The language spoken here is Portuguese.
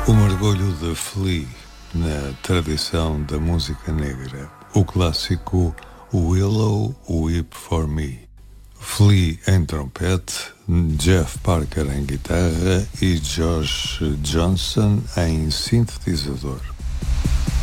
O mergulho de Flea na tradição da música negra. O clássico Willow Weep for Me. Flea em trompete, Jeff Parker em guitarra e Josh Johnson em sintetizador.